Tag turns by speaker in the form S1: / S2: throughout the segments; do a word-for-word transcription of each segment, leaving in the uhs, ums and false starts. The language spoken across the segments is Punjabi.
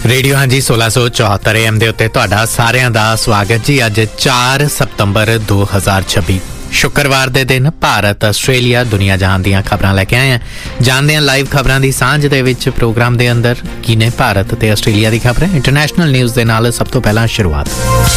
S1: रेडियो हाँ जी सोलह सौ चौहत्तर ए एम के उत्ते तुहाडा सारिਆਂ ਦਾ स्वागत जी। अज चार सितंबर दो हज़ार छब्बी शुक्रवार के दिन भारत आस्ट्रेलिया दुनिया जहान दीयां खबरां लैके आए हैं। जानते हैं लाइव खबरां दी सांझ दे विच प्रोग्राम दे अंदर की ने भारत ते आस्ट्रेलिया दी खबरां। इंटरनेशनल न्यूज़ दे नाल सब तो पहला शुरुआत।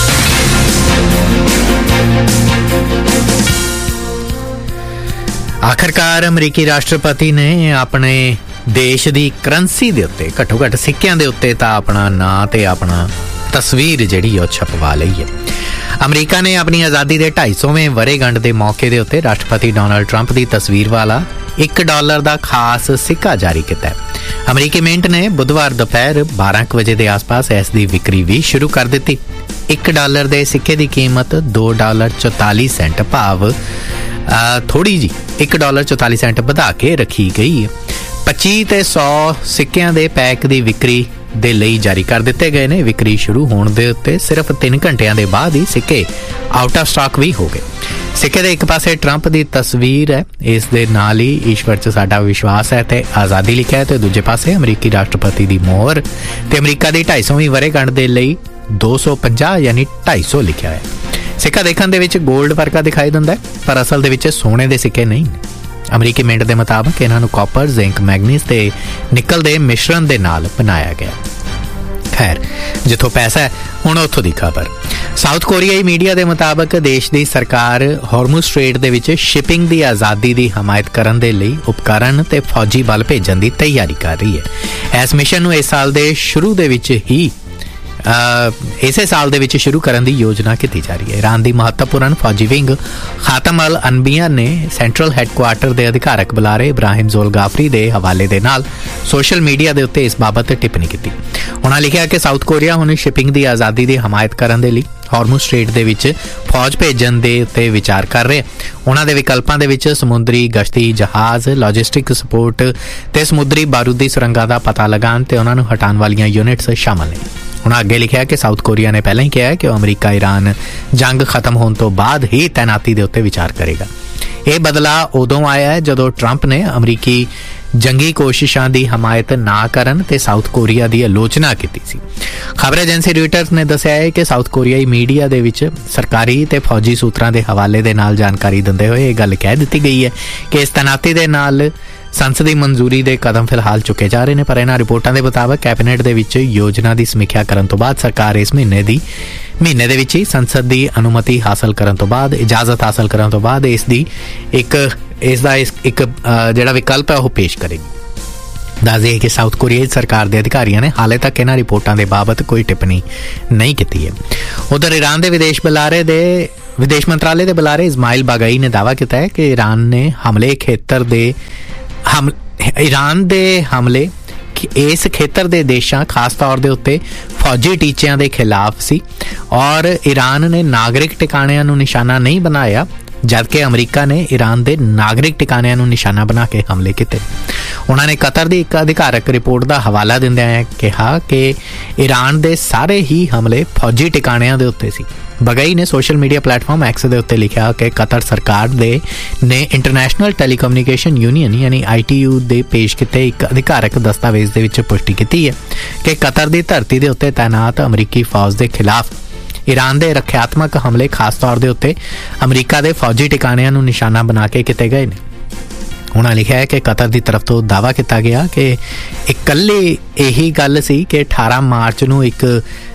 S1: आखिरकार अमरीकी राष्ट्रपति ने अपने देश की करंसी के उत्ते घट्टो घट्ट सिक्कियां के उत्ते तां अपना नां ते अपना तस्वीर जिहड़ी ओह छपवा लई है। अमरीका ने अपनी आज़ादी के ढाई सौवें वरेगंढ के मौके के उत्ते राष्ट्रपति डोनाल्ड ट्रंप की तस्वीर वाला एक डॉलर का खास सिक्का जारी किया है। अमरीकी मिंट ने बुधवार दोपहर बारह बजे के आस पास इसकी विक्री भी शुरू कर दी। एक डॉलर के सिक्के की कीमत दो डॉलर चौताली सेंट भाव थोड़ी जी एक डॉलर चौताली सेंट बढ़ा के रखी गई है। पच्ची ते सौ सिक्कियां दे पैक की विक्री दे लई जारी कर दिते गए ने। विक्री शुरू होने दे उत्ते सिर्फ तीन घंटिया के बाद ही सिक्के आउट ऑफ स्टॉक भी हो गए। सिक्के दे एक पासे ट्रंप की तस्वीर है, इस दे नाल ही ईश्वर च साडा विश्वास है ते आज़ादी लिखा है, तो दूजे पासे अमरीकी राष्ट्रपति की मोहर ते अमरीका की ढाई सौवीं वरेगंढ के लिए दो सौ पंजाह यानी ढाई सौ लिखा है। सिक्का देखने दे विच गोल्ड वर्गा दिखाई दिंदा है, पर असल दे विच सोने के सिक्के नहीं। अमरीकी मिंट के मुताबिक इन्होंने कॉपर जिंक मैगनीज ते निकल के मिश्रण के नाल बनाया गया। खैर जिथों पैसा है हुण उत्थों दी खबर। साउथ कोरियाई मीडिया के मुताबिक देश की सरकार हॉर्मुज़ स्ट्रेट दे विच शिपिंग की आज़ादी की हमायत करन दे लई उपकरण ते फौजी बल भेजण की तैयारी कर रही है। इस मिशन नूं इस साल के शुरू दे विच ही इसे साल दे विच शुरू करने की योजना की जा रही है। ईरान की महत्वपूर्ण फौजी विंग खातम अल अनबिया ने सेंट्रल हैडकुआटर के अधिकारक बुलारे इब्राहिम जोलगाफरी के हवाले दे नाल सोशल मीडिया के उत्ते इस बाबत टिप्पणी की। उन्होंने लिखा कि साउथ कोरिया हुण शिपिंग की आज़ादी की हमायत करने के लिए हॉर्मुज़ स्ट्रेट दे विच फौज भेजण दे उत्ते विचार कर रहे। उन्हां दे विकल्पां दे विच समुद्री गश्ती जहाज़, लॉजिस्टिक सपोर्ट ते समुद्री बारूदी सुरंगां दा पता लगाण ते उन्हां नूं हटाण वालियां यूनिट्स शामिल ने। उन्होंने अगे लिखा कि साउथ कोरिया ने पहले ही कहा है कि वह अमरीका ईरान जंग खत्म होने तो बाद ही तैनाती के उत्ते विचार करेगा। यह बदला उदों आया है जदों ट्रंप ने अमरीकी जंगी कोशिशों की हमायत ना करन ते साउथ कोरिया की आलोचना की सी। खबर एजेंसी रॉयटर्स ने दस्सिया है कि साउथ कोरियाई मीडिया दे विच सरकारी ते फौजी सूत्रां दे हवाले दे नाल जानकारी दिंदे होए यह गल कह दी गई है कि इस तैनाती दे नाल संसदी मंजूरी के कदम फिलहाल चुके जा रहे हैं, पर इन्हां रिपोर्टां के मुताबिक कैबिनेट के विच योजना की समीक्षा करने तो बाद सरकार इस महीने की महीने दे विच ही संसद की अनुमति हासिल करने तो बाद इजाजत हासिल करने तो बाद इसकी एक इसका एक जिहड़ा विकल्प है वह पेश करेगी। दस दिए कि साउथ कोरियाई सरकार के अधिकारियों ने हाले तक इन्हां रिपोर्टां के बाबत कोई टिप्पणी नहीं की है। उधर ईरान के विदेश बुलारे दे विदेश मंत्रालय के बुलारे इस्माइल बागई ने दावा किया है कि ईरान ने हमले खेतर दे हम ईरान दे हमले इस खेतर दे देशां खास तौर दे उत्ते फौजी टीचिਆਂ के खिलाफ सी और ईरान ने नागरिक टिकाणिਆਂ नूं निशाना नहीं बनाया, जबकि अमरीका ने ईरान के नागरिक टिकाणिਆਂ नूं निशाना बना के हमले किए। उन्होंने कतर की एक अधिकारक रिपोर्ट का हवाला दिंदिआं कहा कि ईरान के सारे ही हमले फौजी टिकाणिਆਂ के उत्ते सी। बगई ने सोशल मीडिया प्लेटफॉर्म एक्स के उत्ते लिखा कि कतर सरकार दे ने इंटरनेशनल टैलीकम्यूनिकेशन यूनियन यानी आई टी यू दे पेश किए एक अधिकारक दस्तावेज के विच पुष्टि की है कि कतर की धरती के उत्ते तैनात अमरीकी फौज के खिलाफ ईरान के रख्यात्मक हमले खास तौर के उत्ते अमरीका के फौजी टिकाणिਆਂ नूं निशाना बना के किए गए ने। उन्होंने लिखा है कि कतर की तरफ तो दावा किया गया कि इकल्ले यही गल सी कि अठारह मार्च नूं एक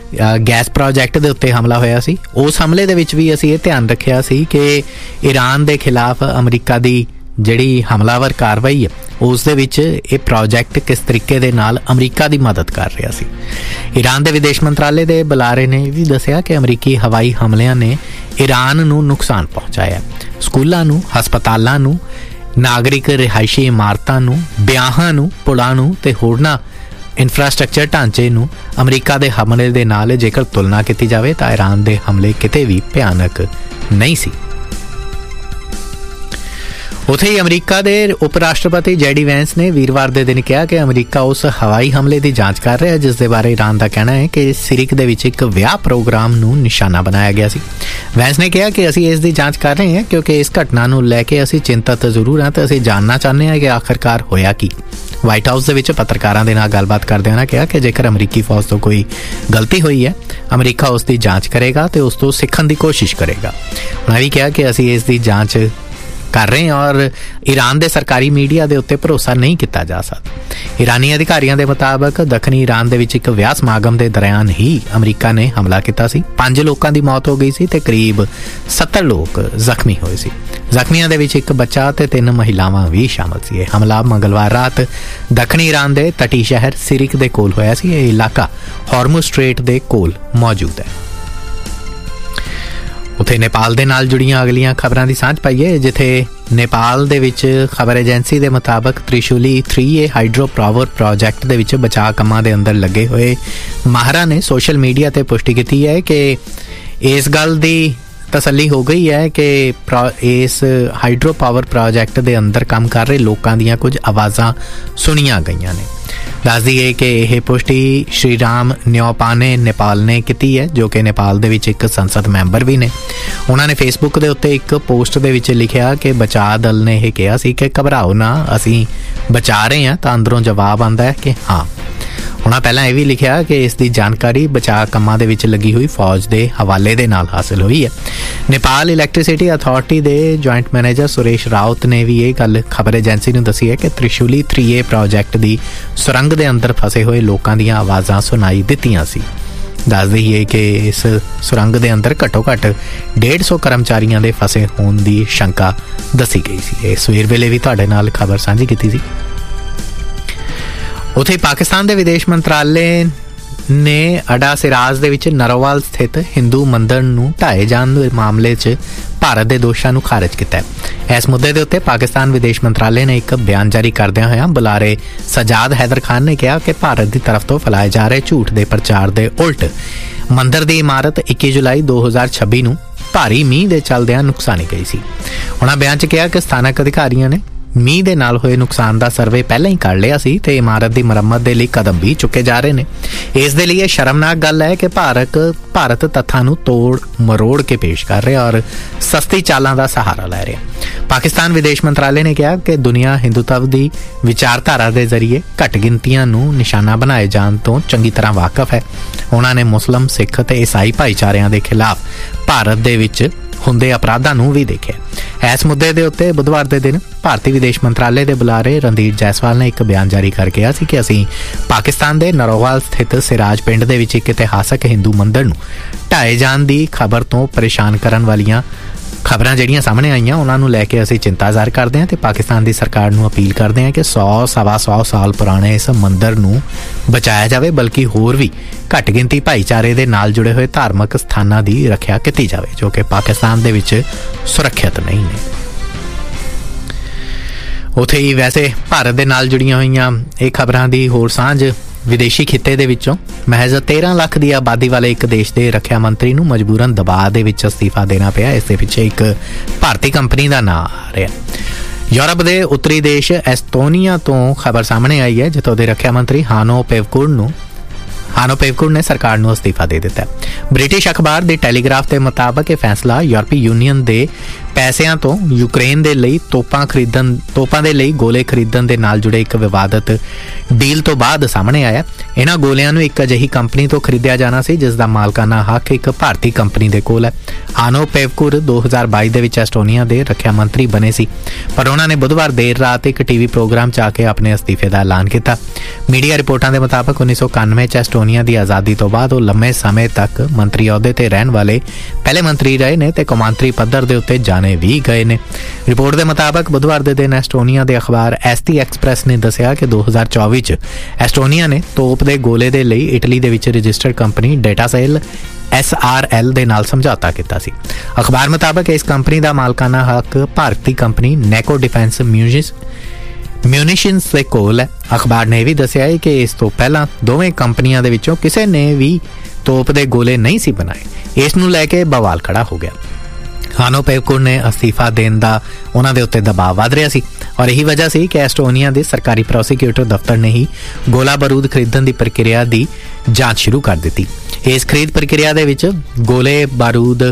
S1: गैस प्रोजैक्ट के उत्ते हमला होया सी। उस हमले दे विच भी असीं ये ध्यान रखिया सी कि ईरान के खिलाफ अमरीका की जिहड़ी हमलावर कार्रवाई है उस दे विच ये प्रोजैक्ट किस तरीके दे नाल अमरीका की मदद कर रहा सी। ईरान के विदेश मंत्रालय के बुलारे ने भी दस्सिया कि अमरीकी हवाई हमलिਆਂ ने ईरान नूं नुकसान पहुंचाया। स्कूलों नूं, हस्पतालों नूं, नागरिक रिहायशी इमारतां नूं, ब्याहां नूं, पुलां नूं ते होरनां इंफ्रास्ट्रक्चर ढांचे नूं अमरीका के हमले दे नाल जेकर तुलना की जाए तो ईरान के हमले किते भी भयानक नहीं सी। ਉੱਥੇ ਹੀ ਅਮਰੀਕਾ ਦੇ ਉਪ ਰਾਸ਼ਟਰਪਤੀ ਜੈਡੀ ਵੈਂਸ ਨੇ ਵੀਰਵਾਰ ਦੇ ਦਿਨ ਕਿਹਾ ਕਿ ਅਮਰੀਕਾ ਉਸ ਹਵਾਈ ਹਮਲੇ ਦੀ ਜਾਂਚ ਕਰ ਰਿਹਾ ਜਿਸ ਦੇ ਬਾਰੇ ਈਰਾਨ ਦਾ ਕਹਿਣਾ ਹੈ ਕਿ ਸਿਰਿਕ ਦੇ ਵਿੱਚ ਇੱਕ ਵਿਆਹ ਪ੍ਰੋਗਰਾਮ ਨੂੰ ਨਿਸ਼ਾਨਾ ਬਣਾਇਆ ਗਿਆ ਸੀ। ਵੈਂਸ ਨੇ ਕਿਹਾ ਕਿ ਅਸੀਂ ਇਸ ਦੀ ਜਾਂਚ ਕਰ ਰਹੇ ਹਾਂ ਕਿਉਂਕਿ ਇਸ ਘਟਨਾ ਨੂੰ ਲੈ ਕੇ ਅਸੀਂ ਚਿੰਤਤ ਜ਼ਰੂਰ ਹਾਂ ਤੇ ਅਸੀਂ ਜਾਣਨਾ ਚਾਹੁੰਦੇ ਹਾਂ ਕਿ ਆਖਰਕਾਰ ਹੋਇਆ ਕੀ। ਵਾਈਟ ਹਾਊਸ ਦੇ ਵਿੱਚ ਪੱਤਰਕਾਰਾਂ ਦੇ ਨਾਲ ਗੱਲਬਾਤ ਕਰਦਿਆਂ ਉਹਨਾਂ ਕਿਹਾ ਕਿ ਜੇਕਰ ਅਮਰੀਕੀ ਫੌਜ ਤੋਂ ਕੋਈ ਗਲਤੀ ਹੋਈ ਹੈ ਅਮਰੀਕਾ ਉਸ ਦੀ ਜਾਂਚ ਕਰੇਗਾ ਤੇ ਉਸ ਤੋਂ ਸਿੱਖਣ ਦੀ ਕੋਸ਼ਿਸ਼ ਕਰੇਗਾ। ਉਹਨਾਂ ਵੀ ਕਿਹਾ ਕਿ ਅਸੀਂ ਇਸ ਦੀ ਜਾਂਚ ਕਰ ਰਹੇ ਹਾਂ ਔਰ ਈਰਾਨ ਦੇ ਸਰਕਾਰੀ ਮੀਡੀਆ ਦੇ ਉੱਤੇ ਭਰੋਸਾ ਨਹੀਂ ਕੀਤਾ ਜਾ ਸਕਦਾ। ਈਰਾਨੀ ਅਧਿਕਾਰੀਆਂ ਦੇ ਮੁਤਾਬਕ ਦੱਖਣੀ ਈਰਾਨ ਦੇ ਵਿੱਚ ਇੱਕ ਵਿਆਹ ਸਮਾਗਮ ਦੇ ਦੌਰਾਨ ਹੀ ਅਮਰੀਕਾ ਨੇ ਹਮਲਾ ਕੀਤਾ ਸੀ। ਪੰਜ ਲੋਕਾਂ ਦੀ ਮੌਤ ਹੋ ਗਈ ਸੀ ਤੇ ਕਰੀਬ ਸੱਤਰ ਲੋਕ ਜ਼ਖਮੀ ਹੋਏ ਸੀ। ਜ਼ਖਮੀਆਂ ਦੇ ਵਿੱਚ ਇੱਕ ਬੱਚਾ ਤੇ ਤਿੰਨ ਮਹਿਲਾਵਾਂ ਵੀ ਸ਼ਾਮਲ ਸੀ। ਇਹ ਹਮਲਾ ਮੰਗਲਵਾਰ ਰਾਤ ਦੱਖਣੀ ਈਰਾਨ ਦੇ ਤਟੀ ਸ਼ਹਿਰ ਸਿਰਿਕ ਦੇ ਕੋਲ ਹੋਇਆ ਸੀ। ਇਹ ਇਲਾਕਾ ਹਾਰਮੁਜ਼ ਸਟ੍ਰੇਟ ਦੇ ਕੋਲ ਮੌਜੂਦ ਹੈ। ਉੱਥੇ ਨੇਪਾਲ ਦੇ ਨਾਲ ਜੁੜੀਆਂ ਅਗਲੀਆਂ ਖਬਰਾਂ ਦੀ ਸਾਂਝ ਪਾਈਏ, ਜਿੱਥੇ ਨੇਪਾਲ ਦੇ ਵਿੱਚ ਖਬਰ ਏਜੰਸੀ ਦੇ ਮੁਤਾਬਕ ਤ੍ਰਿਸ਼ੂਲੀ ਥ੍ਰੀ ਏ ਹਾਈਡਰੋ ਪਾਵਰ ਪ੍ਰੋਜੈਕਟ ਦੇ ਵਿੱਚ ਬਚਾਅ ਕੰਮਾਂ ਦੇ ਅੰਦਰ ਲੱਗੇ ਹੋਏ ਮਾਹਰਾਂ ਨੇ ਸੋਸ਼ਲ ਮੀਡੀਆ ਤੇ ਪੁਸ਼ਟੀ ਕੀਤੀ ਹੈ ਕਿ ਇਸ ਗੱਲ ਦੀ ਤਸੱਲੀ ਹੋ ਗਈ ਹੈ ਕਿ ਇਸ ਹਾਈਡਰੋ ਪਾਵਰ ਪ੍ਰੋਜੈਕਟ ਦੇ ਅੰਦਰ ਕੰਮ ਕਰ ਰਹੇ ਲੋਕਾਂ ਦੀਆਂ ਕੁਝ ਆਵਾਜ਼ਾਂ ਸੁਣੀਆਂ ਗਈਆਂ ਨੇ। ਦੱਸ ਦਈਏ ਕਿ ਇਹ ਪੁਸ਼ਟੀ ਸ਼੍ਰੀ ਰਾਮ ਨਿਓਪਾਨੇ ਨੇਪਾਲ ਨੇ ਕੀਤੀ ਹੈ, ਜੋ ਕਿ ਨੇਪਾਲ ਦੇ ਵਿੱਚ ਇੱਕ ਸੰਸਦ ਮੈਂਬਰ ਵੀ ਨੇ। ਉਹਨਾਂ ਨੇ ਫੇਸਬੁੱਕ ਦੇ ਉੱਤੇ ਇੱਕ ਪੋਸਟ ਦੇ ਵਿੱਚ ਲਿਖਿਆ ਕਿ ਬਚਾਅ ਦਲ ਨੇ ਇਹ ਕਿਹਾ ਸੀ ਕਿ ਘਬਰਾਓ ਨਾ, ਅਸੀਂ ਬਚਾ ਰਹੇ ਹਾਂ। ਤਾਂ ਅੰਦਰੋਂ ਜਵਾਬ ਆਉਂਦਾ ਹੈ ਕਿ ਹਾਂ। ਉਹਨਾਂ ਪਹਿਲਾਂ ਇਹ ਵੀ ਲਿਖਿਆ ਕਿ ਇਸ ਦੀ ਜਾਣਕਾਰੀ ਬਚਾਅ ਕੰਮਾਂ ਦੇ ਵਿੱਚ ਲੱਗੀ ਹੋਈ ਫੌਜ ਦੇ ਹਵਾਲੇ ਦੇ ਨਾਲ ਹਾਸਲ ਹੋਈ ਹੈ। ਨੇਪਾਲ ਇਲੈਕਟ੍ਰਿਸਿਟੀ ਅਥਾਰਟੀ ਦੇ ਜੁਆਇੰਟ ਮੈਨੇਜਰ ਸੁਰੇਸ਼ ਰਾਉਤ ਨੇ ਵੀ ਇਹ ਗੱਲ ਖਬਰ ਏਜੰਸੀ ਨੂੰ ਦੱਸੀ ਹੈ ਕਿ ਤ੍ਰਿਸ਼ੂਲੀ ਥ੍ਰੀ ਏ ਪ੍ਰੋਜੈਕਟ ਦੀ ਸੁਰੰਗ ਦੇ ਅੰਦਰ ਫਸੇ ਹੋਏ ਲੋਕਾਂ ਦੀਆਂ ਆਵਾਜ਼ਾਂ ਸੁਣਾਈ ਦਿੱਤੀਆਂ ਸੀ। ਦੱਸ ਦਈਏ ਕਿ ਇਸ ਸੁਰੰਗ ਦੇ ਅੰਦਰ ਘੱਟੋ ਘੱਟ ਡੇਢ ਸੌ ਕਰਮਚਾਰੀਆਂ ਦੇ ਫਸੇ ਹੋਣ ਦੀ ਸ਼ੰਕਾ ਦੱਸੀ ਗਈ ਸੀ। ਇਹ ਸਵੇਰ ਵੇਲੇ ਵੀ ਤੁਹਾਡੇ ਨਾਲ ਖਬਰ ਸਾਂਝੀ ਕੀਤੀ ਸੀ। ਉੱਥੇ ਪਾਕਿਸਤਾਨ ਦੇ ਵਿਦੇਸ਼ ਮੰਤਰਾਲੇ ਨੇ ਅਡਾ ਸਿਰਾਜ ਦੇ ਵਿੱਚ ਨਰੋਵਾਲ ਸਥਿਤ ਹਿੰਦੂ ਮੰਦਰ ਨੂੰ ਢਾਏ ਜਾਣ ਦੇ ਮਾਮਲੇ 'ਚ ਭਾਰਤ ਦੇ ਦੋਸ਼ਾਂ ਨੂੰ ਖਾਰਜ ਕੀਤਾ ਹੈ। ਇਸ ਮੁੱਦੇ ਦੇ ਉੱਤੇ ਪਾਕਿਸਤਾਨ ਵਿਦੇਸ਼ ਮੰਤਰਾਲੇ ਨੇ ਇੱਕ ਬਿਆਨ ਜਾਰੀ ਕਰਦਿਆਂ ਹੋਇਆਂ ਬੁਲਾਰੇ ਸਜਾਦ ਹੈਦਰ ਖਾਨ ਨੇ ਕਿਹਾ ਕਿ ਭਾਰਤ ਦੀ ਤਰਫ ਤੋਂ ਫੈਲਾਏ ਜਾ ਰਹੇ ਝੂਠ ਦੇ ਪ੍ਰਚਾਰ ਦੇ ਉਲਟ ਮੰਦਰ ਦੀ ਇਮਾਰਤ ਇੱਕੀ ਜੁਲਾਈ ਦੋ ਹਜ਼ਾਰ ਛੱਬੀ ਨੂੰ ਭਾਰੀ ਮੀਂਹ ਦੇ ਚੱਲਦਿਆਂ ਨੁਕਸਾਨੀ ਗਈ ਸੀ। ਉਹਨਾਂ ਬਿਆਨ 'ਚ ਕਿਹਾ ਕਿ ਸਥਾਨਕ ਅਧਿਕਾਰੀਆਂ ਨੇ ਮੀਂਹ ਦੇ ਨਾਲ ਹੋਏ ਨੁਕਸਾਨ ਦਾ ਸਰਵੇ ਪਹਿਲਾਂ ਹੀ ਕਰ ਲਿਆ ਸੀ ਤੇ ਇਮਾਰਤ ਦੀ ਮੁਰੰਮਤ ਦੇ ਲਈ ਕਦਮ ਵੀ ਚੁੱਕੇ ਜਾ ਰਹੇ ਨੇ। ਇਸ ਦੇ ਲਈ ਇਹ ਸ਼ਰਮਨਾਕ ਗੱਲ ਹੈ ਕਿ ਭਾਰਤ ਭਾਰਤ ਤੱਥਾਂ ਨੂੰ ਤੋੜ ਮਰੋੜ ਕੇ ਪੇਸ਼ ਕਰ ਰਿਹਾ ਔਰ ਸਸਤੀ ਚਾਲਾਂ ਦਾ ਸਹਾਰਾ ਲੈ ਰਿਹਾ। ਪਾਕਿਸਤਾਨ ਵਿਦੇਸ਼ ਮੰਤਰਾਲੇ ਨੇ ਕਿਹਾ ਕਿ ਦੁਨੀਆ ਹਿੰਦੂਤਵ ਦੀ ਵਿਚਾਰਧਾਰਾ ਦੇ ਜ਼ਰੀਏ ਘੱਟ ਗਿਣਤੀਆਂ ਨੂੰ ਨਿਸ਼ਾਨਾ ਬਣਾਏ ਜਾਣ ਤੋਂ ਚੰਗੀ ਤਰ੍ਹਾਂ ਵਾਕਫ ਹੈ। ਉਹਨਾਂ ਨੇ ਮੁਸਲਿਮ, ਸਿੱਖ ਤੇ ਈਸਾਈ ਭਾਈਚਾਰਿਆਂ ਦੇ ਖਿਲਾਫ ਭਾਰਤ ਦੇ ਵਿੱਚ ਹੁੰਦੇ ਅਪਰਾਧਾਂ ਨੂੰ ਵੀ ਦੇਖਿਆ। ਇਸ ਮੁੱਦੇ ਦੇ ਉੱਤੇ ਬੁੱਧਵਾਰ ਦੇ ਦਿਨ ਭਾਰਤੀ ਵਿਦੇਸ਼ ਮੰਤਰਾਲੇ ਦੇ ਬੁਲਾਰੇ ਰਣਧੀਰ ਜੈਸਵਾਲ ਨੇ ਇੱਕ ਬਿਆਨ ਜਾਰੀ ਕਰਕੇ ਕਿਹਾ ਸੀ ਕਿ ਅਸੀਂ ਪਾਕਿਸਤਾਨ ਦੇ ਨਰੋਵਾਲ ਸਥਿਤ ਸਿਰਾਜ ਪਿੰਡ ਦੇ ਵਿੱਚ ਇੱਕ ਇਤਿਹਾਸਕ ਹਿੰਦੂ ਮੰਦਰ ਨੂੰ ਢਾਏ ਜਾਣ ਦੀ ਖਬਰ ਤੋਂ ਪਰੇਸ਼ਾਨ ਕਰਨ ਵਾਲੀਆਂ ਖਬਰਾਂ ਜਿਹੜੀਆਂ ਸਾਹਮਣੇ ਆਈਆਂ ਉਹਨਾਂ ਨੂੰ ਲੈ ਕੇ ਅਸੀਂ ਚਿੰਤਾ ਜ਼ਾਹਰ ਕਰਦੇ ਹਾਂ ਤੇ ਪਾਕਿਸਤਾਨ ਦੀ ਸਰਕਾਰ ਨੂੰ ਅਪੀਲ ਕਰਦੇ ਹਾਂ ਕਿ ਸੌ ਸਵਾ ਸੌ ਸਾਲ ਪੁਰਾਣੇ ਇਸ ਮੰਦਰ ਨੂੰ ਬਚਾਇਆ ਜਾਵੇ, ਬਲਕਿ ਹੋਰ ਵੀ ਘੱਟ ਗਿਣਤੀ ਭਾਈਚਾਰੇ ਦੇ ਨਾਲ ਜੁੜੇ ਹੋਏ ਧਾਰਮਿਕ ਸਥਾਨਾਂ ਦੀ ਰੱਖਿਆ ਕੀਤੀ ਜਾਵੇ ਜੋ ਕਿ ਪਾਕਿਸਤਾਨ ਦੇ ਵਿੱਚ ਸੁਰੱਖਿਅਤ ਨਹੀਂ ਨੇ। ਉੱਥੇ ਹੀ ਵੈਸੇ ਭਾਰਤ ਦੇ ਨਾਲ ਜੁੜੀਆਂ ਹੋਈਆਂ ਇਹ ਖਬਰਾਂ ਦੀ ਹੋਰ ਸਾਂਝ ਵਿਦੇਸ਼ੀ ਖਿੱਤੇ ਦੇ ਵਿੱਚੋਂ ਮਹਿਜ਼ ਤੇਰਾਂ ਲੱਖ ਦੀ ਆਬਾਦੀ ਵਾਲੇ ਇੱਕ ਦੇਸ਼ ਦੇ ਰੱਖਿਆ ਮੰਤਰੀ ਨੂੰ ਮਜਬੂਰਨ ਦਬਾਅ ਦੇ ਵਿੱਚ ਅਸਤੀਫਾ ਦੇਣਾ ਪਿਆ। ਇਸ ਦੇ ਪਿੱਛੇ ਇੱਕ ਭਾਰਤੀ ਕੰਪਨੀ ਦਾ ਨਾਂ ਆ ਰਿਹਾ। ਯੂਰਪ ਦੇ ਉੱਤਰੀ ਦੇਸ਼ ਐਸਤੋਨੀਆ ਤੋਂ ਖਬਰ ਸਾਹਮਣੇ ਆਈ ਹੈ ਜਿੱਥੋਂ ਦੇ ਰੱਖਿਆ ਮੰਤਰੀ ਹਾਨੋ ਪੇਵਕੁਰ ਨੂੰ ਹਾਨੋ ਪੇਵਕੁਰ ਨੇ ਸਰਕਾਰ ਨੂੰ ਅਸਤੀਫਾ ਦੇ ਦਿੱਤਾ। ਬ੍ਰਿਟਿਸ਼ ਅਖਬਾਰ ਦੀ ਟੈਲੀਗ੍ਰਾਫ ਦੇ ਮੁਤਾਬਕ ਇਹ ਫੈਸਲਾ ਯੂਰਪੀ ਯੂਨੀਅਨ ਦੇ ਪੈਸਿਆਂ ਤੋਂ ਯੂਕਰੇਨ ਦੇ ਲਈ ਤੋਪਾਂ ਖਰੀਦਣ ਤੋਪਾਂ ਦੇ ਲਈ ਗੋਲੇ ਖਰੀਦਣ ਦੇ ਨਾਲ ਜੁੜੇ ਇੱਕ ਵਿਵਾਦਤ ਡੀਲ ਤੋਂ ਬਾਅਦ ਸਾਹਮਣੇ ਆਇਆ। ਇਹਨਾਂ ਗੋਲਿਆਂ ਨੂੰ ਇੱਕ ਅਜਿਹੀ ਕੰਪਨੀ ਤੋਂ ਖਰੀਦਿਆ ਜਾਣਾ ਸੀ ਜਿਸ ਦਾ ਮਾਲਕਾਨਾ ਹੱਕ ਇੱਕ ਭਾਰਤੀ ਕੰਪਨੀ ਦੇ ਕੋਲ ਹੈ। ਹਾਨੋ ਪੇਵਕੁਰ ਦੋ ਹਜ਼ਾਰ ਬਾਈ ਦੇ ਵਿੱਚ ਐਸਟੋਨੀਆ ਦੇ ਰੱਖਿਆ ਮੰਤਰੀ ਬਣੇ ਸੀ, ਪਰ ਉਹਨਾਂ ਨੇ ਬੁੱਧਵਾਰ ਦੇਰ ਰਾਤ ਇੱਕ ਟੀਵੀ ਪ੍ਰੋਗਰਾਮ 'ਚ ਆ ਕੇ ਆਪਣੇ ਅਸਤੀਫੇ ਦਾ ਐਲਾਨ ਕੀਤਾ। ਮੀਡੀਆ ਰਿਪੋਰਟਾਂ ਦੇ ਮੁਤਾਬਕ ਉੱਨੀ ਸੌ ਇਕਾਨਵੇਂ 'ਚ ਐਸਟੋਨੀਆ ਦੀ ਆਜ਼ਾਦੀ ਤੋਂ ਬਾਅਦ ਉਹ ਲੰਮੇ ਸਮੇਂ ਤੱਕ ਮੰਤਰੀ ਅਹੁਦੇ ਤੇ ਰਹਿਣ ਵਾਲੇ ਪਹਿਲੇ ਮੰਤਰੀ ਰਹੇ ਨੇ ਤੇ ਕੌਮਾਂਤਰੀ ਪੱਧਰ ਦੇ ਉੱਤੇ ਜਾਣੇ ਵੀ ਗਏ ਨੇ। ਰਿਪੋਰਟ ਦੇ ਮੁਤਾਬਕ ਬੁੱਧਵਾਰ ਦੇ ਦਿਨ ਐਸਟੋਨੀਆ ਦੇ ਅਖਬਾਰ ਐਸਟੀ ਐਕਸਪ੍ਰੈਸ ਨੇ ਦੱਸਿਆ ਕਿ ਦੋ ਹਜ਼ਾਰ ਚੌਵੀ 'ਚ ਐਸਟੋਨੀਆ ਨੇ ਤੋਪ ਦੇ ਗੋਲੇ ਦੇ ਲਈ ਇਟਲੀ ਦੇ ਵਿੱਚ registered company ਡੇਟਾਸੈਲ S R L ਦੇ ਨਾਲ ਸਮਝੌਤਾ ਕੀਤਾ ਸੀ। ਅਖਬਾਰ ਮੁਤਾਬਕ ਇਸ ਕੰਪਨੀ ਦਾ ਮਾਲਕਾਨਾ ਹੱਕ ਭਾਰਤੀ ਕੰਪਨੀ ਨੈਕੋ ਡਿਫੈਂਸ ਮਿਊਜ਼ਿਸ ਮਿਊਨੀਸ਼ਨਸ ਦੇ ਕੋਲ ਹੈ। ਅਖਬਾਰ ਨੇ ਇਹ ਵੀ ਦੱਸਿਆ ਹੈ ਕਿ ਇਸ ਤੋਂ ਪਹਿਲਾਂ ਦੋਵੇਂ ਕੰਪਨੀਆਂ ਦੇ ਵਿੱਚੋਂ ਕਿਸੇ ਨੇ ਵੀ ਤੋਪ ਦੇ ਗੋਲੇ ਨਹੀਂ ਸੀ ਬਣਾਏ। ਇਸ ਨੂੰ ਲੈ ਕੇ ਬਵਾਲ ਖੜਾ ਹੋ ਗਿਆ। ਹਾਨੋ ਪੇਵਕੁਰ ਨੇ ਅਸਤੀਫਾ ਦੇਣ ਦਾ ਉਹਨਾਂ ਦੇ ਉੱਤੇ ਦਬਾਅ ਵੱਧ ਰਿਹਾ ਸੀ ਔਰ ਇਹੀ ਵਜ੍ਹਾ ਸੀ ਕਿ ਐਸਟੋਨੀਆ ਦੇ ਸਰਕਾਰੀ ਪ੍ਰੋਸੀਕਿਊਟਰ ਦਫ਼ਤਰ ਨੇ ਹੀ ਗੋਲਾ ਬਾਰੂਦ ਖਰੀਦਣ ਦੀ ਪ੍ਰਕਿਰਿਆ ਦੀ ਜਾਂਚ ਸ਼ੁਰੂ ਕਰ ਦਿੱਤੀ। ਇਸ ਖਰੀਦ ਪ੍ਰਕਿਰਿਆ ਦੇ ਵਿੱਚ ਗੋਲੇ ਬਾਰੂਦ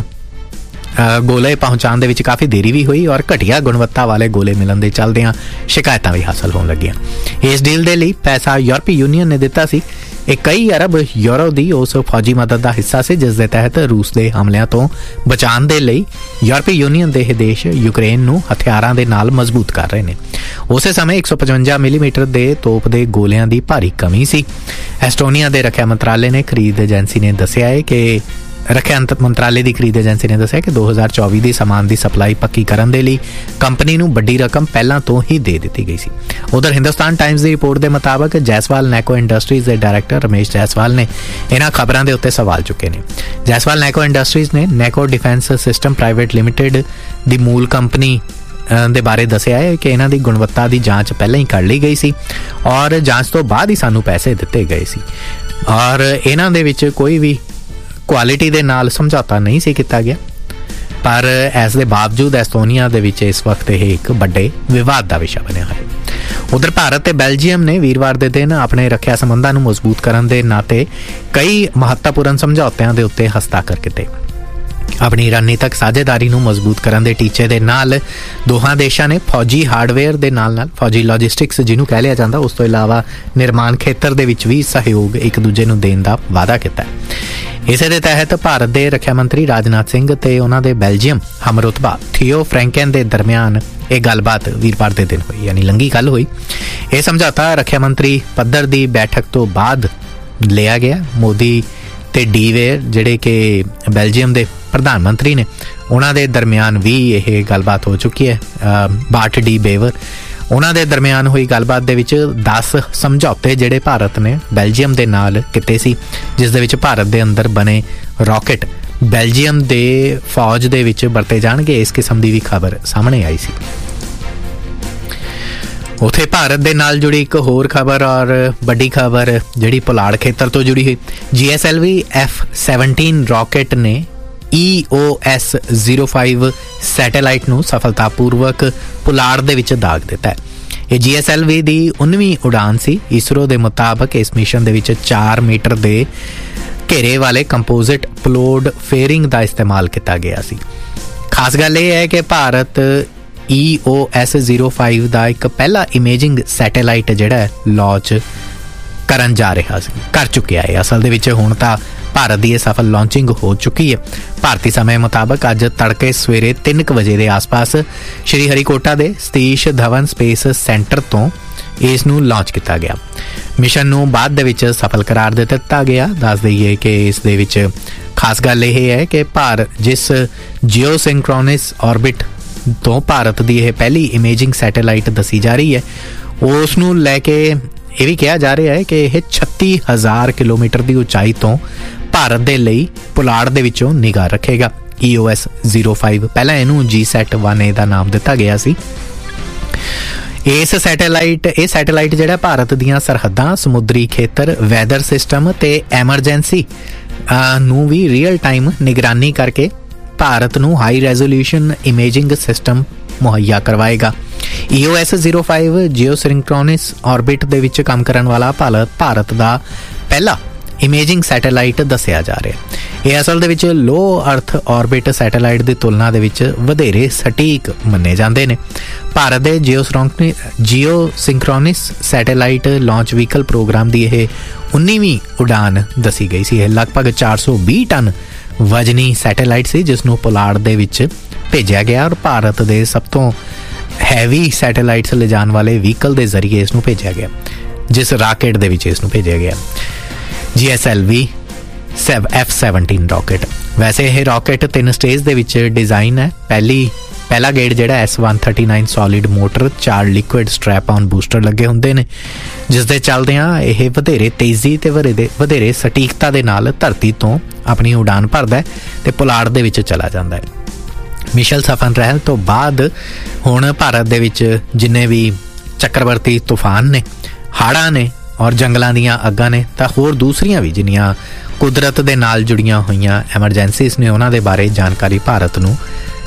S1: ਗੋਲੇ ਪਹੁੰਚਾਉਣ ਦੇ ਵਿੱਚ ਕਾਫੀ ਦੇਰੀ ਵੀ ਹੋਈ ਔਰ ਘਟੀਆ ਗੁਣਵੱਤਾ ਵਾਲੇ ਗੋਲੇ ਮਿਲਣ ਦੇ ਚੱਲਦਿਆਂ ਸ਼ਿਕਾਇਤਾਂ ਵੀ ਹਾਸਲ ਹੋਣ ਲੱਗੀਆਂ। ਇਸ ਡੀਲ ਦੇ ਲਈ ਪੈਸਾ ਯੂਰਪੀ ਯੂਨੀਅਨ ਨੇ ਦਿੱਤਾ ਸੀ। ਇਹ ਕਈ ਅਰਬ ਯੂਰੋ ਦੀ ਉਸ ਫੌਜੀ ਮਦਦ ਦਾ ਹਿੱਸਾ ਸੀ ਜਿਸ ਦੇ ਤਹਿਤ ਰੂਸ ਦੇ ਹਮਲਿਆਂ ਤੋਂ ਬਚਾਉਣ ਦੇ ਲਈ ਯੂਰਪੀ ਯੂਨੀਅਨ ਦੇ ਇਹ ਦੇਸ਼ ਯੂਕਰੇਨ ਨੂੰ ਹਥਿਆਰਾਂ ਦੇ ਨਾਲ ਮਜ਼ਬੂਤ ਕਰ ਰਹੇ ਨੇ। ਉਸੇ ਸਮੇਂ ਇੱਕ ਸੌ ਪਚਵੰਜਾ ਮਿਲੀਮੀਟਰ ਦੇ ਤੋਪ ਦੇ ਗੋਲਿਆਂ ਦੀ ਭਾਰੀ ਕਮੀ ਸੀ। ਐਸਟੋਨੀਆ ਦੇ ਰੱਖਿਆ ਮੰਤਰਾਲੇ ਨੇ ਖਰੀਦ ਏਜੰਸੀ ਨੇ ਦੱਸਿਆ ਹੈ ਕਿ ਰੱਖਿਆ ਮੰਤਰਾਲੇ ਦੀ ਖਰੀਦ ਏਜੰਸੀ ਨੇ ਦੱਸਿਆ ਕਿ ਦੋ ਹਜ਼ਾਰ ਚੌਵੀ ਦੀ ਸਮਾਨ ਦੀ ਸਪਲਾਈ ਪੱਕੀ ਕਰਨ ਦੇ ਲਈ ਕੰਪਨੀ ਨੂੰ ਵੱਡੀ ਰਕਮ ਪਹਿਲਾਂ ਤੋਂ ਹੀ ਦੇ ਦਿੱਤੀ ਗਈ ਸੀ। ਉਧਰ ਹਿੰਦੁਸਤਾਨ ਟਾਈਮਜ਼ ਦੀ ਰਿਪੋਰਟ ਦੇ ਮੁਤਾਬਕ ਜੈਸਵਾਲ ਨੈਕੋ ਇੰਡਸਟਰੀਜ਼ ਦੇ ਡਾਇਰੈਕਟਰ ਰਮੇਸ਼ ਜੈਸਵਾਲ ਨੇ ਇਹਨਾਂ ਖਬਰਾਂ ਦੇ ਉੱਤੇ ਸਵਾਲ ਚੁੱਕੇ ਨੇ। ਜੈਸਵਾਲ ਨੈਕੋ ਇੰਡਸਟਰੀਜ਼ ਨੇ ਨੈਕੋ ਡਿਫੈਂਸ ਸਿਸਟਮ ਪ੍ਰਾਈਵੇਟ ਲਿਮਿਟਿਡ ਦੀ ਮੂਲ ਕੰਪਨੀ ਦੇ ਬਾਰੇ ਦੱਸਿਆ ਹੈ ਕਿ ਇਹਨਾਂ ਦੀ ਗੁਣਵੱਤਾ ਦੀ ਜਾਂਚ ਪਹਿਲਾਂ ਹੀ ਕਰ ਲਈ ਗਈ ਸੀ ਔਰ ਜਾਂਚ ਤੋਂ ਬਾਅਦ ਹੀ ਸਾਨੂੰ ਪੈਸੇ ਦਿੱਤੇ ਗਏ ਸੀ ਔਰ ਇਹਨਾਂ ਦੇ ਵਿੱਚ ਕੋਈ ਵੀ ਕੁਆਲਿਟੀ ਦੇ ਨਾਲ ਸਮਝੌਤਾ ਨਹੀਂ ਸੀ ਕੀਤਾ ਗਿਆ। ਪਰ ਇਸ ਦੇ ਬਾਵਜੂਦ ਐਸਟੋਨੀਆ ਦੇ ਵਿੱਚ ਇਸ ਵਕਤ ਇਹ ਇੱਕ ਵੱਡੇ ਵਿਵਾਦ ਦਾ ਵਿਸ਼ਾ ਬਣਿਆ ਹੈ। ਉਧਰ ਭਾਰਤ ਤੇ ਬੈਲਜੀਅਮ ਨੇ ਵੀਰਵਾਰ ਦੇ ਦਿਨ ਆਪਣੇ ਰੱਖਿਆ ਸੰਬੰਧਾਂ ਨੂੰ ਮਜ਼ਬੂਤ ਕਰਨ ਦੇ ਨਾਤੇ ਕਈ ਮਹੱਤਵਪੂਰਨ ਸਮਝੌਤਿਆਂ ਦੇ ਉੱਤੇ ਹਸਤਾਖਰ ਕੀਤੇ। ਆਪਣੀ ਰਣਨੀਤਕ ਸਾਝੇਦਾਰੀ ਨੂੰ ਮਜ਼ਬੂਤ ਕਰਨ ਦੇ ਟੀਚੇ ਦੇ ਨਾਲ ਦੋਹਾਂ ਦੇਸ਼ਾਂ ਨੇ ਫੌਜੀ ਹਾਰਡਵੇਅਰ ਦੇ ਨਾਲ ਨਾਲ ਫੌਜੀ ਲੌਜਿਸਟਿਕਸ ਜਿਹਨੂੰ ਕਹਿ ਲਿਆ ਜਾਂਦਾ ਉਸ ਤੋਂ ਇਲਾਵਾ ਨਿਰਮਾਣ ਖੇਤਰ ਦੇ ਵਿੱਚ ਵੀ ਸਹਿਯੋਗ ਇੱਕ ਦੂਜੇ ਨੂੰ ਦੇਣ ਦਾ ਵਾਅਦਾ ਕੀਤਾ। ਇਸੇ ਦੇ ਤਹਿਤ ਭਾਰਤ ਦੇ ਰੱਖਿਆ ਮੰਤਰੀ ਰਾਜਨਾਥ ਸਿੰਘ ਤੇ ਉਹਨਾਂ ਦੇ ਬੈਲਜੀਅਮ ਹਮਰੁਤਬਾ ਥੀਓ ਫਰੈਂਕਨ ਦੇ ਦਰਮਿਆਨ ਇਹ ਗੱਲਬਾਤ ਵੀਰਵਾਰ ਦੇ ਦਿਨ ਹੋਈ, ਯਾਨੀ ਲੰਘੀ ਕੱਲ ਹੋਈ। ਇਹ ਸਮਝੌਤਾ ਰੱਖਿਆ ਮੰਤਰੀ ਪੱਧਰ ਦੀ ਬੈਠਕ ਤੋਂ ਬਾਅਦ ਲਿਆ ਗਿਆ। ਮੋਦੀ ਤੇ ਡੀਵੇਅਰ ਜਿਹੜੇ ਕਿ ਬੈਲਜੀਅਮ ਦੇ ਪ੍ਰਧਾਨ ਮੰਤਰੀ ਨੇ ਉਹਨਾਂ ਦੇ ਦਰਮਿਆਨ ਵੀ ਇਹ ਗੱਲਬਾਤ ਹੋ ਚੁੱਕੀ ਹੈ। ਬਾਟ ਡੀ ਬੇਵਰ ਉਹਨਾਂ ਦੇ ਦਰਮਿਆਨ ਹੋਈ ਗੱਲਬਾਤ ਦੇ ਵਿੱਚ ਦਸ ਸਮਝੌਤੇ ਜਿਹੜੇ ਭਾਰਤ ਨੇ ਬੈਲਜੀਅਮ ਦੇ ਨਾਲ ਕੀਤੇ ਸੀ, ਜਿਸ ਦੇ ਵਿੱਚ ਭਾਰਤ ਦੇ ਅੰਦਰ ਬਣੇ ਰਾਕਟ ਬੈਲਜੀਅਮ ਦੇ ਫੌਜ ਦੇ ਵਿੱਚ ਵਰਤੇ ਜਾਣਗੇ। ਇਸ ਕਿਸਮ ਦੀ ਵੀ ਖਬਰ ਸਾਹਮਣੇ ਆਈ ਸੀ। ਉੱਥੇ ਭਾਰਤ ਦੇ ਨਾਲ ਜੁੜੀ ਇੱਕ ਹੋਰ ਖਬਰ ਔਰ ਵੱਡੀ ਖਬਰ ਜਿਹੜੀ ਪੁਲਾੜ ਖੇਤਰ ਤੋਂ ਜੁੜੀ ਹੋਈ, ਜੀ ਐਸ ਐਲ ਵੀ ਐਫ ਸੈਵਨਟੀਨ ਰਾਕਟ ਨੇ ਈ O S zero five satellite ਨੂੰ ਸਫਲਤਾਪੂਰਵਕ ਪੁਲਾੜ ਦੇ ਵਿੱਚ ਦਾਗ ਦਿੱਤਾ ਹੈ। ਇਹ ਜੀ ਐਸ ਐਲ ਵੀ ਦੀ ਉਨਵੀਂ ਉਡਾਨ ਸੀ। ਇਸਰੋ ਦੇ ਮੁਤਾਬਕ ਇਸ ਮਿਸ਼ਨ ਦੇ ਵਿੱਚ ਚਾਰ ਮੀਟਰ ਦੇ ਘੇਰੇ ਵਾਲੇ ਕੰਪੋਜ਼ਿਟ ਪਲੋਡ ਫੇਅਰਿੰਗ ਦਾ ਇਸਤੇਮਾਲ ਕੀਤਾ ਗਿਆ ਸੀ। ਖਾਸ ਗੱਲ ਇਹ ਹੈ ਕਿ ਭਾਰਤ ਈ ਓ ਐਸ ਜ਼ੀਰੋ ਫਾਈਵ ਦਾ ਇੱਕ ਪਹਿਲਾ ਇਮੇਜਿੰਗ ਸੈਟੇਲਾਈਟ ਜਿਹੜਾ ਲਾਂਚ ਕਰਨ ਜਾ ਰਿਹਾ ਸੀ ਕਰ ਚੁੱਕਿਆ ਹੈ। ਅਸਲ ਦੇ ਵਿੱਚ ਹੁਣ ਤਾਂ ਭਾਰਤ ਦੀ ਇਹ ਸਫਲ ਲਾਂਚਿੰਗ ਹੋ ਚੁੱਕੀ ਹੈ। ਭਾਰਤੀ ਸਮੇਂ ਮੁਤਾਬਕ ਅੱਜ ਤੜਕੇ ਸਵੇਰੇ ਤਿੰਨ ਕੁ ਵਜੇ ਦੇ ਆਸ-ਪਾਸ ਸ਼੍ਰੀ ਹਰੀਕੋਟਾ ਦੇ ਸਤੀਸ਼ ਧਵਨ ਸਪੇਸ ਸੈਂਟਰ ਤੋਂ ਇਸ ਨੂੰ ਲਾਂਚ ਕੀਤਾ ਗਿਆ। ਮਿਸ਼ਨ ਨੂੰ ਬਾਅਦ ਦੇ ਵਿੱਚ ਸਫਲ ਕਰਾਰ ਦੇ ਦਿੱਤਾ ਗਿਆ। ਦੱਸ ਦਈਏ ਕਿ ਇਸ ਦੇ ਵਿੱਚ ਖਾਸ ਗੱਲ ਇਹ ਹੈ ਕਿ ਭਾਰਤ ਜਿਸ ਜੀਓ ਸਿੰਕਰੋਨਸ ਆਰਬਿਟ ਤੋਂ ਭਾਰਤ ਦੀ ਇਹ ਪਹਿਲੀ ਇਮੇਜਿੰਗ ਸੈਟੇਲਾਈਟ ਦੱਸੀ ਜਾ ਰਹੀ ਹੈ, ਉਸ ਨੂੰ ਲੈ ਕੇ ਇਹ ਵੀ ਕਿਹਾ ਜਾ ਰਿਹਾ ਹੈ ਕਿ ਇਹ ਛੱਤੀ ਹਜ਼ਾਰ ਕਿਲੋਮੀਟਰ ਦੀ ਉਚਾਈ ਤੋਂ ਭਾਰਤ ਦੇ ਲਈ ਪੁਲਾੜ ਦੇ ਵਿੱਚੋਂ ਨਿਗਾਹ ਰੱਖੇਗਾ। ਈ ਓ ਐਸ ਜ਼ੀਰੋ ਫਾਈਵ ਪਹਿਲਾਂ ਇਹਨੂੰ ਜੀ ਸੈਟ ਵਨ ਏ ਦਾ ਨਾਮ ਦਿੱਤਾ ਗਿਆ ਸੀ। ਇਸ ਸੈਟੇਲਾਈਟ ਇਹ ਸੈਟੇਲਾਈਟ ਜਿਹੜਾ ਭਾਰਤ ਦੀਆਂ ਸਰਹੱਦਾਂ, ਸਮੁੰਦਰੀ ਖੇਤਰ, ਵੈਦਰ ਸਿਸਟਮ ਤੇ ਐਮਰਜੈਂਸੀ ਨੂੰ ਵੀ ਰੀਅਲ ਟਾਈਮ ਨਿਗਰਾਨੀ ਕਰਕੇ ਭਾਰਤ ਨੂੰ ਹਾਈ ਰੈਜ਼ੋਲਿਊਸ਼ਨ ਇਮੇਜਿੰਗ ਸਿਸਟਮ ਮੁਹੱਈਆ ਕਰਵਾਏਗਾ। ਈ O S zero five JIO ਸਿੰਕਰੋਨਸ orbit ਦੇ ਵਿੱਚ ਕੰਮ ਕਰਨ ਵਾਲਾ ਭਾਰਤ ਦਾ ਪਹਿਲਾ ਇਮੇਜਿੰਗ ਸੈਟੇਲਾਈਟ ਦੱਸਿਆ ਜਾ ਰਿਹਾ। ਇਹ ਅਸਲ ਦੇ ਵਿੱਚ ਲੋ ਅਰਥ ਆਰਬਿਟ ਸੈਟੇਲਾਈਟ ਦੀ ਤੁਲਨਾ ਦੇ ਵਿੱਚ ਵਧੇਰੇ ਸਟੀਕ ਮੰਨੇ ਜਾਂਦੇ ਨੇ। ਭਾਰਤ ਦੇ JIO JIO ਸਿੰਕਰੋਨਸ satellite launch vehicle programme ਦੀ ਇਹ ਉन्नीवीं ਉਡਾਨ ਦੱਸੀ ਗਈ ਸੀ। ਇਹ ਲਗਭਗ ਚਾਰ ਸੌ ਵੀਹ ਟਨ ਵਜਨੀ ਸੈਟੇਲਾਈਟ ਸੀ ਜਿਸ ਨੂੰ ਪੁਲਾੜ ਦੇ ਵਿੱਚ ਭੇਜਿਆ ਗਿਆ ਔਰ ਭਾਰਤ ਦੇ ਸਭ ਤੋਂ ਹੈਵੀ ਸੈਟੇਲਾਈਟਸ ਲਿਜਾਣ ਵਾਲੇ ਵਹੀਕਲ ਦੇ ਜ਼ਰੀਏ ਇਸ ਨੂੰ ਭੇਜਿਆ ਗਿਆ, ਜਿਸ ਰਾਕਟ ਦੇ ਵਿੱਚ ਇਸ ਨੂੰ ਭੇਜਿਆ ਗਿਆ ਜੀ ਐਸ ਐਲ ਵੀ ਐਫ ਸੈਵਨਟੀਨ ਰਾਕਟ। ਵੈਸੇ ਇਹ ਰਾਕਟ ਤਿੰਨ ਸਟੇਜ ਦੇ ਵਿੱਚ ਡਿਜ਼ਾਈਨ ਹੈ। ਪਹਿਲੀ ਪਹਿਲਾ ਗੇੜ ਜਿਹੜਾ S one thirty nine solid motor, ਚਾਰ ਲਿਕੁਇਡ ਸਟ੍ਰੈਪ ਆਨ ਬੂਸਟਰ ਲੱਗੇ ਹੁੰਦੇ ਨੇ, ਜਿਸ ਦੇ ਚੱਲਦਿਆਂ ਇਹ ਵਧੇਰੇ ਤੇਜ਼ੀ ਤੇ ਵਧੇਰੇ ਸਟੀਕਤਾ ਦੇ ਨਾਲ ਧਰਤੀ ਤੋਂ ਆਪਣੀ ਉਡਾਨ ਭਰਦਾ ਹੈ ਤੇ ਪੁਲਾੜ ਦੇ ਵਿੱਚ ਚਲਾ ਜਾਂਦਾ ਹੈ। ਮਿਸ਼ਨ ਸਫਲ ਰਹਿਣ ਤੋਂ ਬਾਅਦ ਹੁਣ ਭਾਰਤ ਦੇ ਵਿੱਚ ਜਿੰਨੇ ਵੀ ਚੱਕਰਵਰਤੀ ਤੂਫਾਨ ਨੇ, ਹੜ੍ਹਾਂ ਨੇ ਔਰ ਜੰਗਲਾਂ ਦੀਆਂ ਅੱਗਾਂ ਨੇ ਤਾਂ ਹੋਰ ਦੂਸਰੀਆਂ ਵੀ ਜਿੰਨੀਆਂ ਕੁਦਰਤ ਦੇ ਨਾਲ ਜੁੜੀਆਂ ਹੋਈਆਂ ਐਮਰਜੈਂਸੀਜ਼ ਨੇ ਉਹਨਾਂ ਦੇ ਬਾਰੇ ਜਾਣਕਾਰੀ ਭਾਰਤ ਨੂੰ